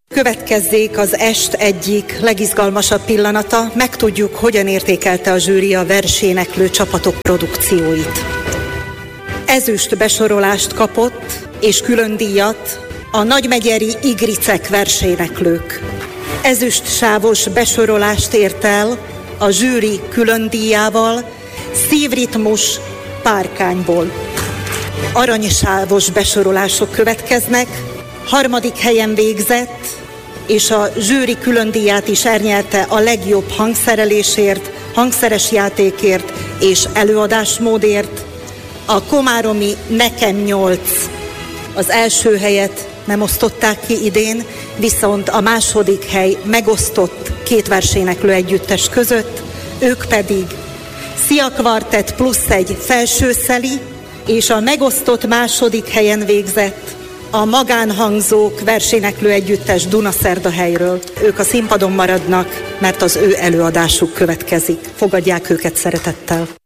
Következzék az est egyik legizgalmasabb pillanata, megtudjuk, hogyan értékelte a zsűri a verséneklő csapatok produkcióit. Ezüst besorolást kapott, és külön díjat a nagymegyeri igricek verséneklők. Ezüst sávos besorolást ért el a zsűri külön díjával Szívritmus Párkányból. Aranysávos besorolások következnek, 3. helyen végzett, és a zsűri külön díját is elnyerte a legjobb hangszerelésért, hangszeres játékért és előadásmódért a komáromi Nekem 8. Az első helyet nem osztották ki idén, viszont a második hely megosztott 2 verséneklő együttes között, ők pedig Szia Kvartett plusz egy felsőszeli, és a megosztott második helyen végzett a magánhangzók verséneklő együttes Dunaszerdahelyről. Ők a színpadon maradnak, mert az ő előadásuk következik. Fogadják őket szeretettel.